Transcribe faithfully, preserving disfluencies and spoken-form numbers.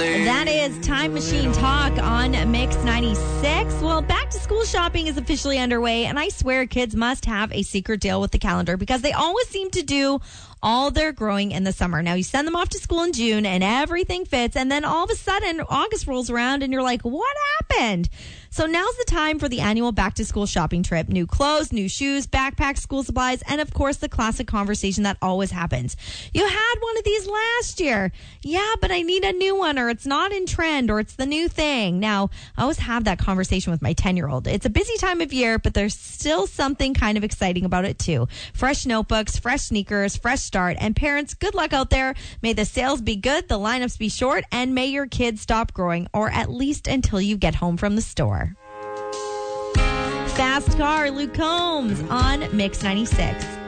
lonely. That is Time Machine Talk on Mix ninety-six. Well, back to school shopping is officially underway, and I swear kids must have a secret deal with the calendar because they always seem to do all their growing in the summer. Now, you send them off to school in June and everything fits, and then all of a sudden, August rolls around and you're like, what happened? So now's the time for the annual back-to-school shopping trip. New clothes, new shoes, backpacks, school supplies, and of course, the classic conversation that always happens. You had one of these last year. Yeah, but I need a new one, or it's not in trend, or it's the new thing. Now, I always have that conversation with my ten-year-old. It's a busy time of year, but there's still something kind of exciting about it, too. Fresh notebooks, fresh sneakers, fresh start. And parents, good luck out there. May the sales be good, the lineups be short, and may your kids stop growing, or at least until you get home from the store. Fast Car, Luke Combs on Mix ninety-six.